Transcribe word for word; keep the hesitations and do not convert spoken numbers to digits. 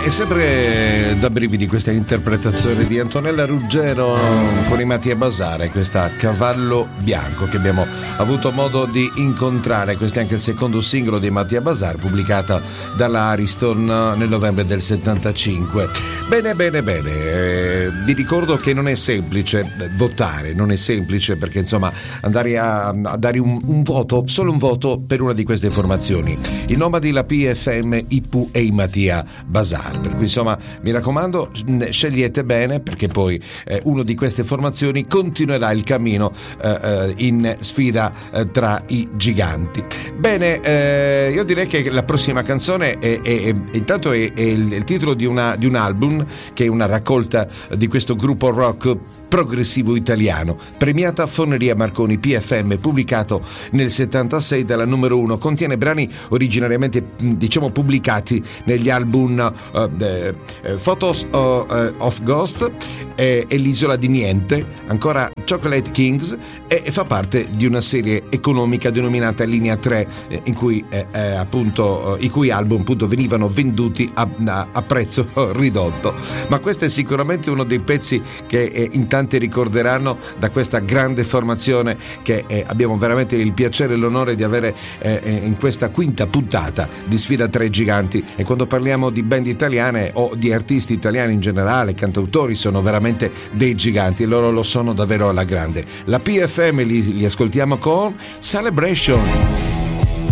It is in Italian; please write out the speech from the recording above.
È sempre da brividi questa interpretazione di Antonella Ruggero con i Mattia Bazar, questa Cavallo Bianco che abbiamo avuto modo di incontrare. Questo è anche il secondo singolo di Mattia Bazar, pubblicata dalla Ariston nel novembre del settantacinque. Bene, bene, bene. Eh, vi ricordo che non è semplice votare, non è semplice perché insomma andare a, a dare un, un voto, solo un voto per una di queste formazioni. I Nomadi, la P F M, I P U e i Mattia Bazar. Per cui insomma mi raccomando, scegliete bene perché poi eh, uno di queste formazioni continuerà il cammino eh, eh, in sfida eh, tra i giganti. Bene, eh, io direi che la prossima canzone è, è, è intanto è, è il, il titolo di, una, di un album che è una raccolta di questo gruppo rock progressivo italiano, premiata Forneria Marconi P F M, pubblicato nel settantasei dalla numero uno. Contiene brani originariamente diciamo pubblicati negli album uh, uh, Photos of, uh, of Ghost e, e l'Isola di Niente, ancora Chocolate Kings, e fa parte di una serie economica denominata Linea tre, eh, in cui eh, eh, appunto eh, i cui album appunto venivano venduti a, a, a prezzo ridotto. Ma questo è sicuramente uno dei pezzi che eh, in tanti ricorderanno da questa grande formazione che eh, abbiamo veramente il piacere e l'onore di avere eh, in questa quinta puntata di Sfida tra i Giganti. E quando parliamo di band italiane o di artisti italiani in generale, cantautori, sono veramente dei giganti, loro lo sono davvero alla grande. La P F M li, li ascoltiamo con Celebration.